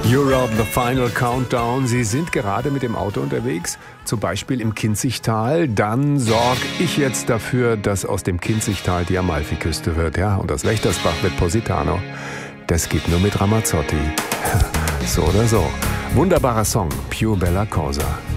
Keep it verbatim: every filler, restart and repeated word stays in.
Europe, The Final Countdown. Sie sind gerade mit dem Auto unterwegs, zum Beispiel im Kinzigtal. Dann sorge ich jetzt dafür, dass aus dem Kinzigtal die Amalfiküste wird. Ja, und aus Wächtersbach wird Positano. Das geht nur mit Ramazzotti. So oder so. Wunderbarer Song, Pure Bella Cosa.